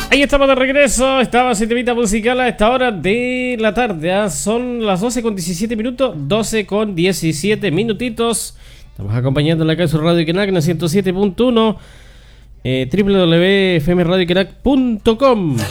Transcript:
Ahí estamos de regreso, estaba Citemita Musical a esta hora de la tarde, ¿eh? Son las 12:17 minutos, 12:17 minutitos. Estamos acompañándola acá en su Radio Kenak en el 107.1, www.fmradiokenak.com.